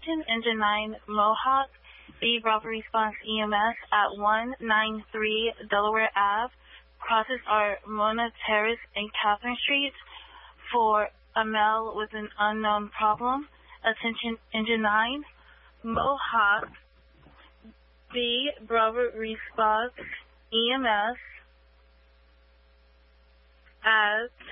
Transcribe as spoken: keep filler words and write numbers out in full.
Attention Engine nine Mohawk. B. Bravo Response E M S at one ninety-three Delaware Avenue. Crosses are Mona Terrace and Catherine Streets for a male with an unknown problem. Attention Engine nine Mohawk. B. Bravo Response E M S at